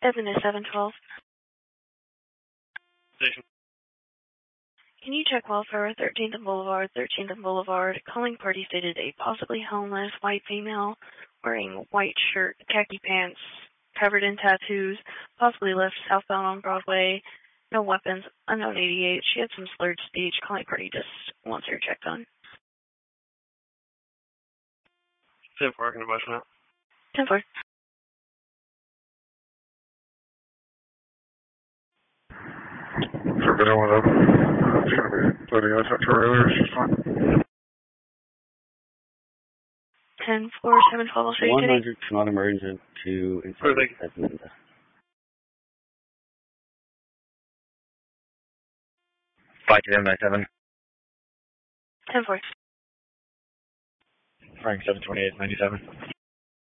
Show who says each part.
Speaker 1: Evan is 712.
Speaker 2: Station.
Speaker 1: Can you check welfare, 13th and Boulevard, 13th and Boulevard? Calling party stated a possibly homeless white female wearing white shirt, khaki pants, covered in tattoos, possibly left southbound on Broadway. No weapons, unknown 88. She had some slurred speech. Calling party just wants her checked on.
Speaker 2: 10-4, I can advise now.
Speaker 1: 10-4.
Speaker 3: So good one up. It's going to be bloody I talked to her earlier. She's fine.
Speaker 1: 10-4, 712, I'll show you
Speaker 4: 100, not emergent to inside Edmund.
Speaker 5: 52797.
Speaker 1: 10-4.
Speaker 5: Frank 72897.